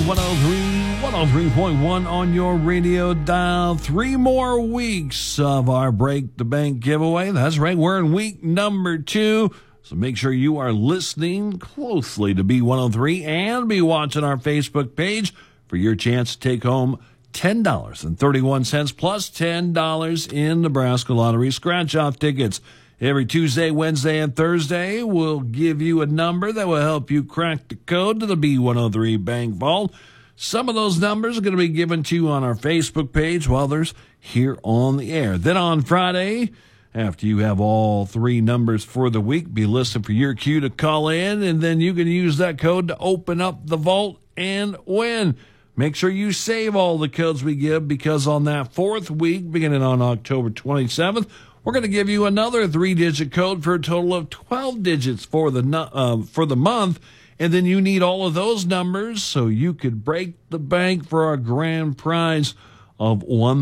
B103, 103.1 on your radio dial. 3 more weeks of our Break the Bank giveaway. That's right, we're in week number 2. So make sure you are listening closely to B103 and be watching our Facebook page for your chance to take home $10.31 plus $10 in Nebraska Lottery scratch-off tickets. Every Tuesday, Wednesday, and Thursday, we'll give you a number that will help you crack the code to the B103 Bank Vault. Some of those numbers are going to be given to you on our Facebook page, while others here on the air. Then on Friday, after you have all 3 numbers for the week, be listening for your cue to call in, and then you can use that code to open up the vault and win. Make sure you save all the codes we give, because on that 4th week, beginning on October 27th, we're going to give you another 3-digit code for a total of 12 digits for the month. And then you need all of those numbers so you could break the bank for our grand prize of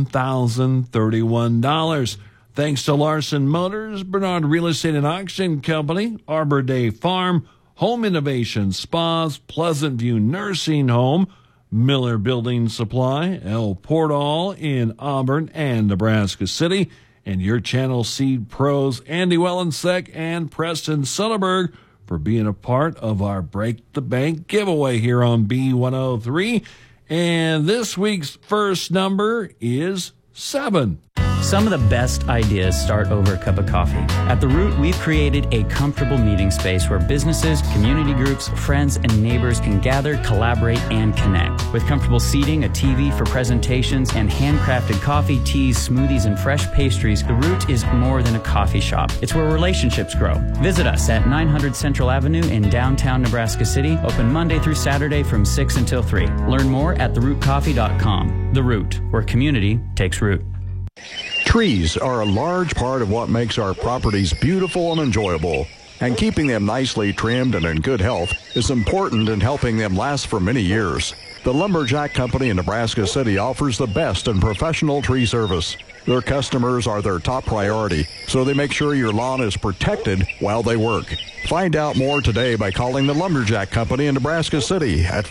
$1,031. Thanks to Larson Motors, Bernard Real Estate and Auction Company, Arbor Day Farm, Home Innovation Spas, Pleasant View Nursing Home, Miller Building Supply, El Portal in Auburn and Nebraska City, and your Channel Seed pros, Andy Wellensek and Preston Sutterberg, for being a part of our Break the Bank giveaway here on B103. And this week's first number is 7. Some of the best ideas start over a cup of coffee. At The Root, we've created a comfortable meeting space where businesses, community groups, friends, and neighbors can gather, collaborate, and connect. With comfortable seating, a TV for presentations, and handcrafted coffee, teas, smoothies, and fresh pastries, The Root is more than a coffee shop. It's where relationships grow. Visit us at 900 Central Avenue in downtown Nebraska City, open Monday through Saturday from 6 until 3. Learn more at therootcoffee.com. The Root, where community takes root. Trees are a large part of what makes our properties beautiful and enjoyable, and keeping them nicely trimmed and in good health is important in helping them last for many years. The Lumberjack Company in Nebraska City offers the best in professional tree service. Their customers are their top priority, so they make sure your lawn is protected while they work. Find out more today by calling the Lumberjack Company in Nebraska City at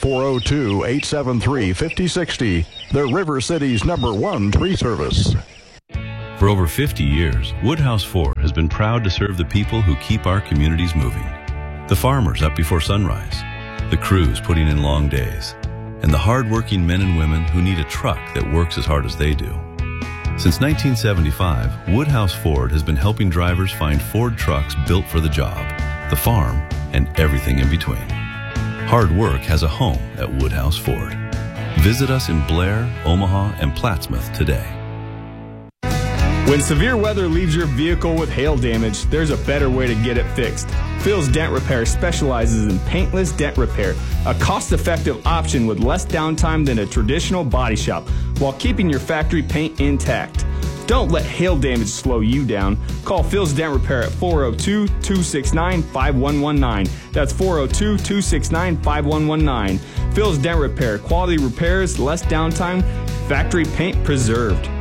402-873-5060. They're River City's #1 tree service. For over 50 years, Woodhouse Ford has been proud to serve the people who keep our communities moving. The farmers up before sunrise, the crews putting in long days, and the hard-working men and women who need a truck that works as hard as they do. Since 1975, Woodhouse Ford has been helping drivers find Ford trucks built for the job, the farm, and everything in between. Hard work has a home at Woodhouse Ford. Visit us in Blair, Omaha, and Plattsmouth today. When severe weather leaves your vehicle with hail damage, there's a better way to get it fixed. Phil's Dent Repair specializes in paintless dent repair, a cost-effective option with less downtime than a traditional body shop, while keeping your factory paint intact. Don't let hail damage slow you down. Call Phil's Dent Repair at 402-269-5119. That's 402-269-5119. Phil's Dent Repair, quality repairs, less downtime, factory paint preserved.